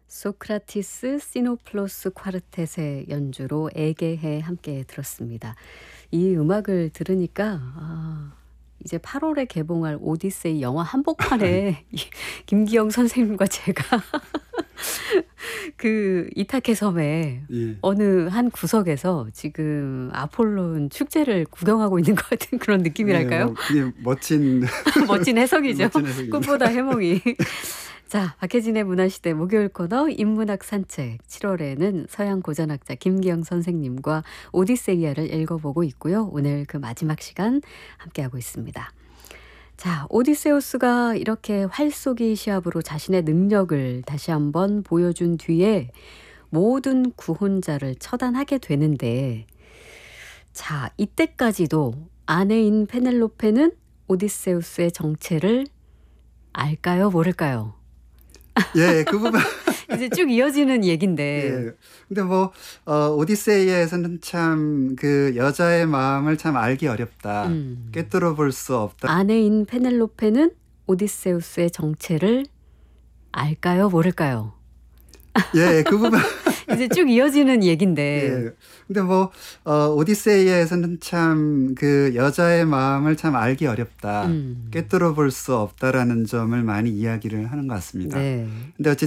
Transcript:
소크라티스 시노플로스 콰르텟의 연주로 에게해 함께 들었습니다. 이 음악을 들으니까 이제 8월에 개봉할 오디세이 영화 한복판에 김기영 선생님과 제가 그 이타케 섬의 예. 어느 한 구석에서 지금 아폴론 축제를 구경하고 있는 것 같은 그런 느낌이랄까요? 그게 멋진 멋진 해석이죠. 멋진 해석입니다. 꿈보다 해몽이. 자, 박혜진의 문화시대 목요일 코너 인문학 산책. 7월에는 서양 고전학자 김기영 선생님과 오디세이아를 읽어보고 있고요. 오늘 그 마지막 시간 함께하고 있습니다. 자, 오디세우스가 이렇게 활쏘기 시합으로 자신의 능력을 다시 한번 보여준 뒤에 모든 구혼자를 처단하게 되는데, 자, 이때까지도 아내인 페넬로페는 오디세우스의 정체를 알까요? 모를까요? 예, 그 부분. 이제 쭉 이어지는 얘긴데. 예. 근데 오디세이에서는 참 그 여자의 마음을 참 알기 어렵다. 꿰뚫어 볼 수 없다. 아내인 페넬로페는 오디세우스의 정체를 알까요? 모를까요? 예, 그 부분. 이제 쭉 이어지는 얘긴데. 예. 근데 오디세이에서는 참 그 여자의 마음을 참 알기 어렵다. 꿰뚫어 볼 수 없다라는 점을 많이 이야기를 하는 것 같습니다. 네. 근데